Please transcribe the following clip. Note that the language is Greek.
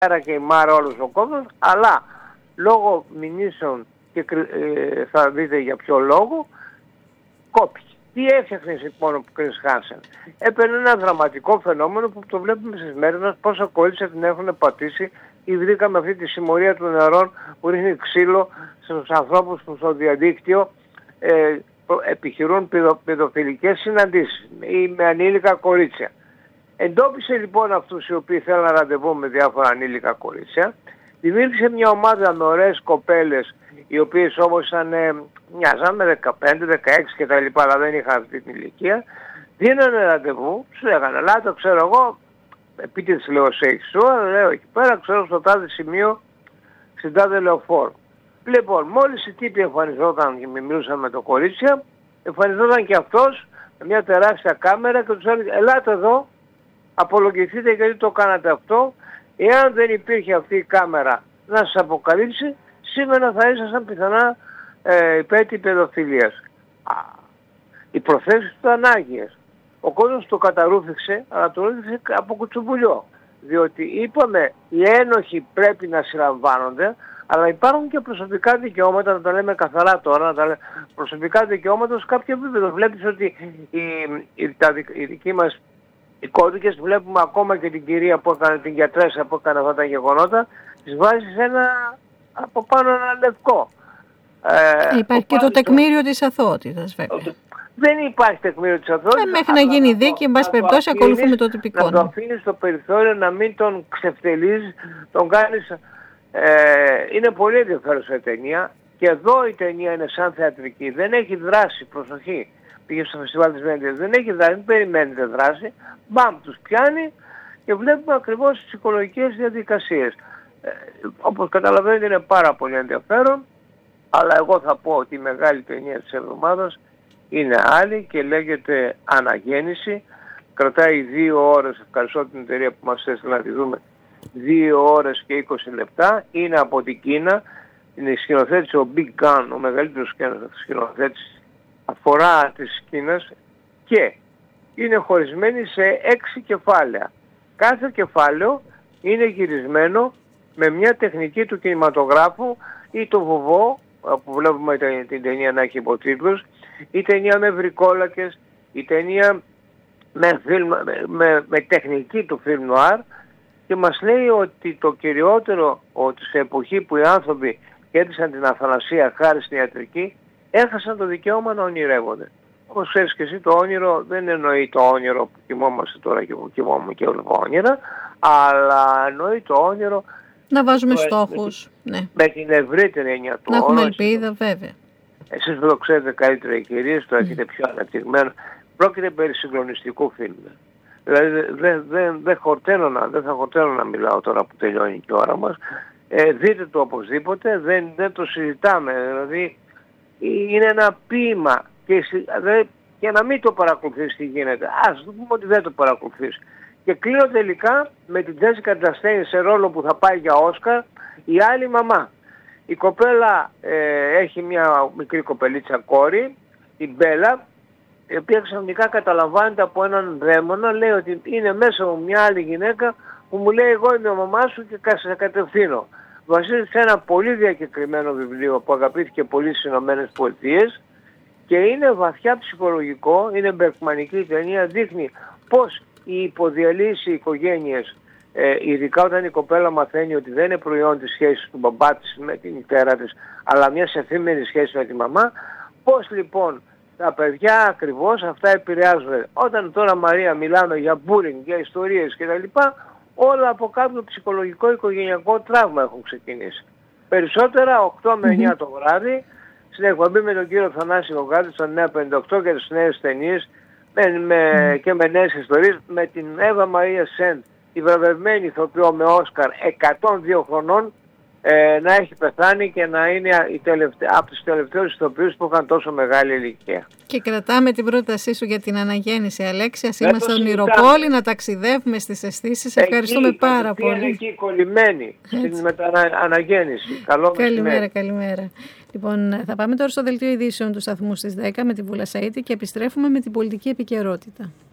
και η Μάρα όλος ο κόσμος, αλλά λόγω μηνύσεων και θα δείτε για ποιο λόγο, κόπηκε. Τι έφτιαχνε λοιπόν ο Chris Hansen? Έπαιρνε ένα δραματικό φαινόμενο που το βλέπουμε στις μέρες μας, πόσα κορίτσια την έχουν πατήσει. Ειδικά με αυτή τη συμμορία των νερών που ρίχνει ξύλο στους ανθρώπους που στο διαδίκτυο επιχειρούν παιδοφιλικές συναντήσεις ή με ανήλικα κορίτσια. Εντόπισε λοιπόν αυτούς οι οποίοι θέλαν ραντεβού με διάφορα ανήλικα κορίτσια. Δημιούργησε μια ομάδα με ωραίες κοπέλες, οι οποίες όμως μοιάζαν με 15, 16 κτλ. Αλλά δεν είχαν αυτή την ηλικία. Δίνανε ραντεβού, σου λέγανε, ελάτε, ξέρω εγώ, επίτηδες λέω σεξουάλ, λέω εκεί πέρα, ξέρω στο τάδε σημείο, στην τάδε λεωφόρο. Λοιπόν, μόλις οι τύποι εμφανιζόταν και μιλούσαν με το κορίτσια, εμφανιζόταν και αυτός με μια τεράστια κάμερα και τους έλεγε, ελάτε εδώ, απολογηθείτε γιατί το κάνατε αυτό. Εάν δεν υπήρχε αυτή η κάμερα να σας αποκαλύψει, σήμερα θα ήσασταν πιθανά υπέτειοι παιδοφιλίας. Οι προθέσεις του ανάγκες. Ο κόσμος το καταρρούφηξε, αλλά το έδειξε από κουτσουμπουλιό. Διότι είπαμε, οι ένοχοι πρέπει να συλλαμβάνονται, αλλά υπάρχουν και προσωπικά δικαιώματα, να τα λέμε καθαρά τώρα, να τα λέμε προσωπικά δικαιώματα σε κάποιο επίπεδο. Βλέπεις ότι οι δικοί μας οι κώδικες, βλέπουμε ακόμα και την κυρία που έκανε την γιατρέσα που έκανε αυτά τα γεγονότα, της βάζει σε ένα από πάνω ένα λευκό. Υπάρχει και το τεκμήριο της αθωότητας βέβαια. Δεν υπάρχει τεκμήριο της αθωότητας. Μέχρι να γίνει δίκη, εν πάση περιπτώσει, ακολουθούμε το τυπικό. Να το αφήνεις στο περιθώριο, να μην τον ξεφτελίζεις, τον κάνεις. Είναι πολύ ενδιαφέρουσα η ταινία και εδώ η ταινία είναι σαν θεατρική. Δεν έχει δράση, προσοχή. Πήγε στο φεστιβάλ της Βένετιας, δεν έχει δράση, δεν περιμένετε δράση. Μπαμ, τους πιάνει και βλέπουμε ακριβώς τις ψυχολογικές διαδικασίες. Όπως καταλαβαίνετε είναι πάρα πολύ ενδιαφέρον, αλλά εγώ θα πω ότι η μεγάλη ταινία της εβδομάδας είναι άλλη και λέγεται Αναγέννηση. Κρατάει 2 ώρες, ευχαριστώ την εταιρεία που μας έστειλε να τη δούμε, 2 ώρες και 20 λεπτά. Είναι από την Κίνα, είναι σκηνοθέτης ο Big Gun, ο μεγαλύτερος σκηνοθέτης αφορά της Κίνας και είναι χωρισμένη σε 6 κεφάλαια. Κάθε κεφάλαιο είναι γυρισμένο με μια τεχνική του κινηματογράφου ή το βοβό, που βλέπουμε την ταινία να έχει υποτίτλους, η ταινία με βρικόλακες, η ταινία με τεχνική του φιλμ νουάρ και μας λέει ότι το κυριότερο, ότι σε εποχή που οι άνθρωποι κέρδισαν την αθανασία χάρη στην ιατρική, έχασαν το δικαίωμα να ονειρεύονται. Όπως ξέρεις και εσύ, το όνειρο δεν εννοεί το όνειρο που κοιμόμαστε τώρα και που κοιμόμαι και όλα όνειρα, αλλά εννοεί το όνειρο να βάζουμε στόχους. Με την ευρύτερη έννοια του όνειρου. Να έχουμε ελπίδα, βέβαια. Εσείς που το ξέρετε καλύτερα οι κυρίες, το έχετε πιο αναπτυγμένο. Πρόκειται περί συγκλονιστικού φιλμ. Δηλαδή δεν θα χορταίνω να μιλάω τώρα που τελειώνει και η ώρα μας. Δείτε το οπωσδήποτε, δεν το συζητάμε. Δηλαδή είναι ένα ποίημα και να μην το παρακολουθείς τι γίνεται. Ας το πούμε ότι δεν το παρακολουθείς. Και κλείνω τελικά με την Τζέσικα Τσαστέιν σε ρόλο που θα πάει για Όσκαρ, η άλλη μαμά. Η κοπέλα έχει μια μικρή κοπελίτσα κόρη, η Μπέλα, η οποία ξαφνικά καταλαμβάνεται από έναν δαίμονα, λέει ότι είναι μέσα μου μια άλλη γυναίκα που μου λέει εγώ είμαι ο μαμά σου και σε κατευθύνω. Βασίζεται σε ένα πολύ διακεκριμένο βιβλίο που αγαπήθηκε πολύ στις ΗΠΑ και είναι βαθιά ψυχολογικό, είναι μπερκμανική ταινία, δείχνει πως οι υποδιαλύσεις οικογένειες, ειδικά όταν η κοπέλα μαθαίνει ότι δεν είναι προϊόν της σχέσης του μπαμπά της με την μητέρα της, αλλά μιας εφήμερης σχέσης με τη μαμά, πως λοιπόν τα παιδιά ακριβώς αυτά επηρεάζονται. Όταν τώρα Μαρία μιλάμε για bullying, για ιστορίες κτλ., όλα από κάποιο ψυχολογικό οικογενειακό τραύμα έχουν ξεκινήσει. Περισσότερα 8 με 9 το βράδυ, στην εκπομπή με τον κύριο Θανάση Γογάτη στο 958 και τις νέες ταινίες και με νέες ιστορίες, με την Εύα Μαρία Σεν, η βραβευμένη ηθοποιό με Όσκαρ 102 χρονών, να έχει πεθάνει και να είναι από τους τελευταίους ηθοποιούς που είχαν τόσο μεγάλη ηλικία. Και κρατάμε την πρότασή σου για την αναγέννηση, Αλέξη. Ας είμαστε ονειροπόλοι, να ταξιδεύουμε στις αισθήσεις. Ευχαριστούμε πάρα πολύ. Είναι εκεί κολλημένοι με την αναγέννηση. Καλημέρα. Λοιπόν, θα πάμε τώρα στο δελτίο ειδήσεων του σταθμού στις 10 με τη Βούλα Σαΐτη και επιστρέφουμε με την πολιτική επικαιρότητα.